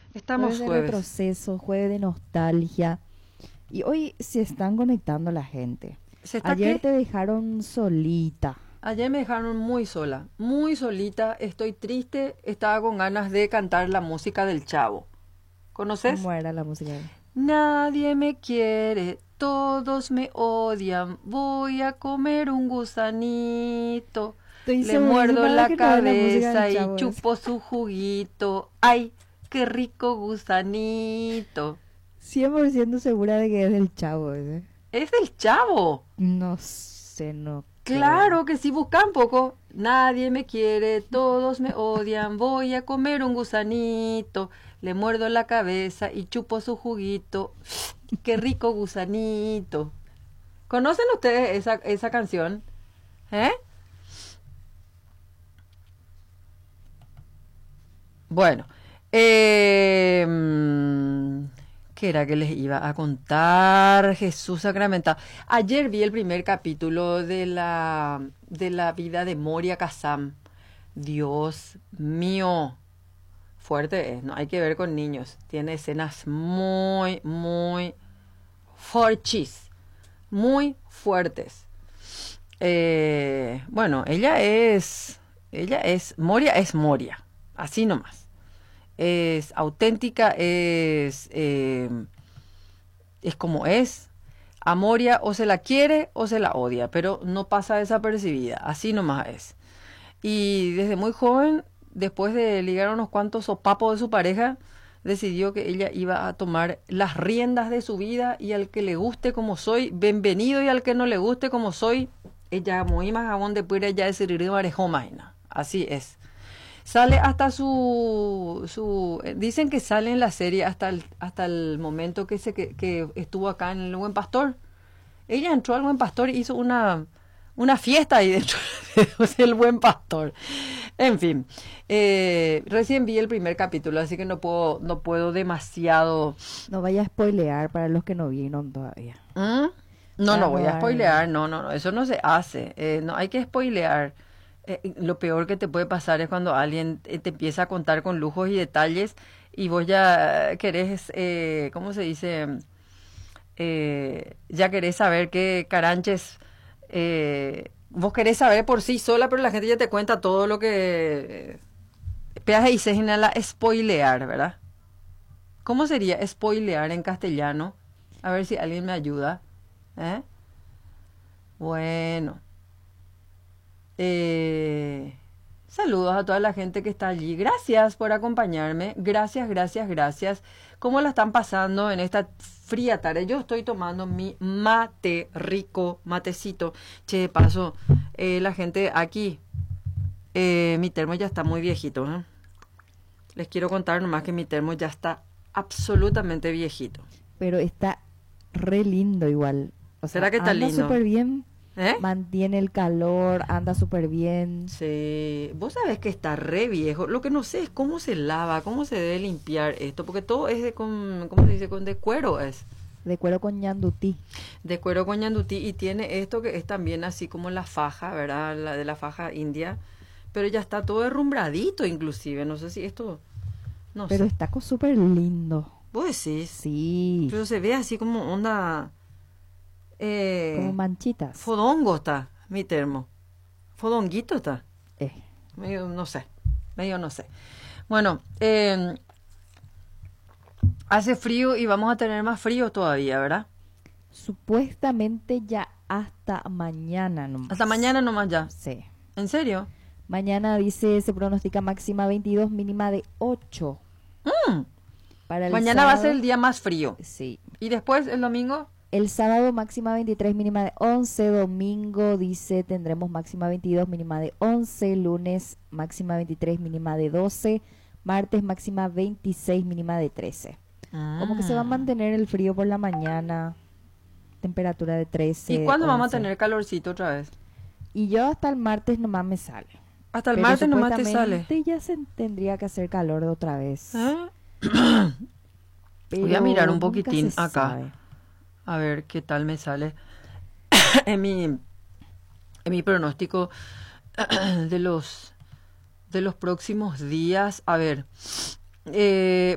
Jueves Estamos de jueves. retroceso, jueves de nostalgia. Y hoy se están conectando la gente. ¿Se está Ayer qué? te dejaron solita. Ayer me dejaron muy sola, muy solita. Estoy triste. Estaba con ganas de cantar la música del Chavo. ¿Conoces? ¿Cómo era la música? Nadie me quiere, todos me odian. Voy a comer un gusanito. Estoy Le muerdo segurísima de la que no es la música cabeza del y Chavo esa. chupo su juguito. ¡Ay, qué rico gusanito! 100% segura de que es del Chavo ese. Es del Chavo. No sé, no creo. Claro que si buscan un poco. Nadie me quiere, todos me odian. Voy a comer un gusanito. Le muerdo la cabeza y chupo su juguito. Qué rico gusanito. ¿Conocen ustedes esa canción? ¿Eh? Bueno, eh, mm, ¿qué era que les iba a contar? Jesús sacramentado. Ayer vi el primer capítulo de la vida de Moria Kazam. Dios mío, fuerte es, no hay que ver con niños. Tiene escenas muy, muy forchis, muy fuertes. Bueno, Moria es Moria, así nomás. Es auténtica, es como es. A Moria o se la quiere o se la odia, pero no pasa desapercibida, así nomás es. Y desde muy joven, después de ligar unos cuantos sopapos de su pareja, decidió que ella iba a tomar las riendas de su vida y al que le guste como soy, bienvenido, y al que no le guste como soy, ella muy más jabón de puera ya es maina. Así es. Sale hasta dicen que sale en la serie hasta el momento que estuvo acá en el Buen Pastor. Ella entró al Buen Pastor y hizo una fiesta ahí dentro del Buen Pastor. En fin, recién vi el primer capítulo, así que no puedo demasiado. No vaya a spoilear para los que no vieron todavía. ¿Mm? No, Para no no voy a dar... spoilear, no, no, no, eso no se hace, no hay que spoilear. Lo peor que te puede pasar es cuando alguien te empieza a contar con lujos y detalles y vos ya querés, ¿cómo se dice? Ya querés saber qué caranches, vos querés saber por sí sola, pero la gente ya te cuenta todo lo que... Peas y se la spoilear, ¿verdad? ¿Cómo sería spoilear en castellano? A ver si alguien me ayuda. ¿Eh? Bueno. Eh, Saludos a toda la gente que está allí. Gracias por acompañarme. Gracias, gracias, gracias. ¿Cómo la están pasando en esta fría tarde? Yo estoy tomando mi mate rico, matecito. Che, de paso, la gente aquí, mi termo ya está muy viejito, ¿eh? Les quiero contar nomás que mi termo ya está absolutamente viejito. Pero está re lindo igual. O ¿Será sea, que está anda lindo? súper bien, ¿Eh? mantiene el calor, anda súper bien. Sí, vos sabés que está re viejo. Lo que no sé es cómo se lava, cómo se debe limpiar esto, porque todo es ¿cómo se dice? De cuero es. De cuero con ñandutí. De cuero con ñandutí y tiene esto que es también así como la faja, ¿verdad? La de la faja india, pero ya está todo derrumbradito inclusive. No sé si esto, no Pero sé. está súper lindo. Vos decís, Sí, pero se ve así como onda, como eh, manchitas. fodongo está mi termo. Fodonguito está. Eh, Medio, no sé. Medio, no sé. Bueno, hace frío y vamos a tener más frío todavía, ¿verdad? supuestamente ya hasta mañana nomás. Hasta mañana nomás ya. Sí. ¿En serio? Mañana dice, se pronostica máxima 22, mínima de 8. Mm. Para el Mañana va a ser sábado, el día más frío. sí. ¿Y después, el domingo? El sábado máxima 23, mínima de 11. Domingo dice tendremos máxima 22, mínima de 11. Lunes máxima 23, mínima de 12. Martes máxima 26, mínima de 13. Como que se va a Mm. mantener el frío por la mañana. Temperatura de 13, ¿Y de cuándo vamos a 11. tener calorcito otra vez? Y yo hasta el martes nomás me sale. Hasta el Pero martes nomás te sale. supuestamente ya se tendría que hacer calor de otra vez. ¿Eh? Voy a Pero mirar un nunca poquitín se acá. sabe. A ver qué tal me sale en mi pronóstico de los próximos días. A ver,